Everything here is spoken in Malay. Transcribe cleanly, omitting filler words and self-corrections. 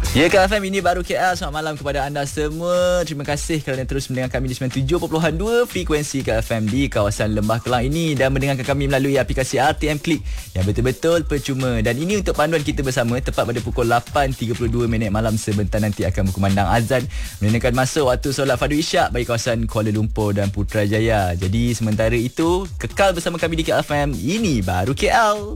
Ya, KFM ini baru KL. Selamat malam kepada anda semua. Terima kasih kerana terus mendengar kami di 97.2 frekuensi KFM di kawasan Lembah Kelang ini dan mendengarkan kami melalui aplikasi RTM Klik yang betul-betul percuma. Dan ini untuk panduan kita bersama tepat pada pukul 8.32 malam sebentar nanti akan berkumandang azan menunjukkan masa waktu solat fardu isyak bagi kawasan Kuala Lumpur dan Putrajaya. Jadi sementara itu kekal bersama kami di KFM. Ini baru KL.